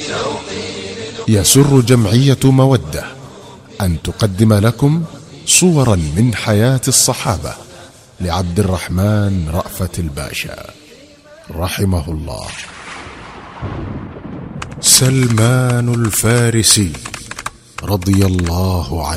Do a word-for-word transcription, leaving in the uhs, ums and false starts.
يسر جمعية مودة أن تقدم لكم صورا من حياة الصحابة لعبد الرحمن رأفت الباشا رحمه الله. سلمان الفارسي رضي الله عنه.